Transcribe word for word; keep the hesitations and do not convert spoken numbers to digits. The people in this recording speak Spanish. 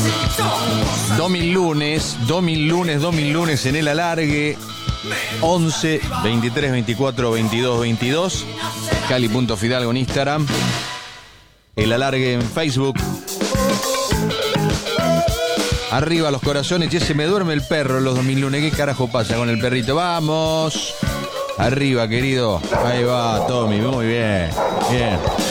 dos mil lunes, dos mil lunes, dos mil lunes en el alargue. once, veintitrés, veinticuatro, veintidós, veintidós. Cali.fidalgo en Instagram. El alargue en Facebook. Arriba los corazones. Che, se me duerme el perro en los dos mil lunes. ¿Qué carajo pasa con el perrito? ¡Vamos! Arriba, querido. Ahí va, Tommy. Muy bien. Bien.